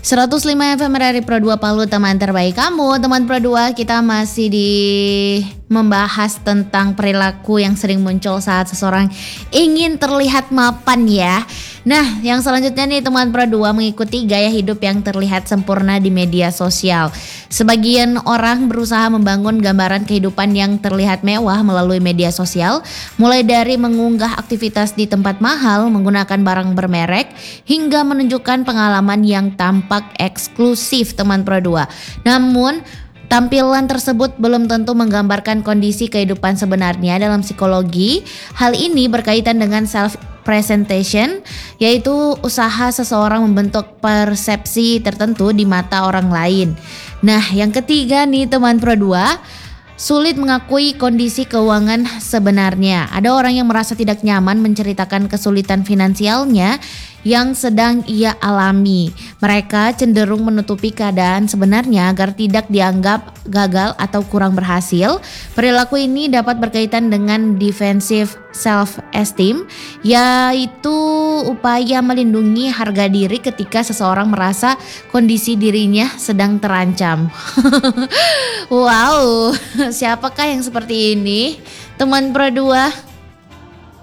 105 FM RRI Pro 2 Palu, teman terbaik kamu. Teman Pro 2, kita masih membahas tentang perilaku yang sering muncul saat seseorang ingin terlihat mapan ya. Nah, yang selanjutnya nih teman Pro 2, mengikuti gaya hidup yang terlihat sempurna di media sosial. Sebagian orang berusaha membangun gambaran kehidupan yang terlihat mewah melalui media sosial, mulai dari mengunggah aktivitas di tempat mahal, menggunakan barang bermerek, hingga menunjukkan pengalaman yang tampak eksklusif teman Pro 2. Namun tampilan tersebut belum tentu menggambarkan kondisi kehidupan sebenarnya. Dalam psikologi, hal ini berkaitan dengan self presentation, yaitu usaha seseorang membentuk persepsi tertentu di mata orang lain. Nah, yang ketiga nih teman Pro 2, sulit mengakui kondisi keuangan sebenarnya. Ada orang yang merasa tidak nyaman menceritakan kesulitan finansialnya yang sedang ia alami. Mereka cenderung menutupi keadaan sebenarnya agar tidak dianggap gagal atau kurang berhasil. Perilaku ini dapat berkaitan dengan defensive self-esteem, yaitu upaya melindungi harga diri ketika seseorang merasa kondisi dirinya sedang terancam. Wow, siapakah yang seperti ini? Teman Pro 2?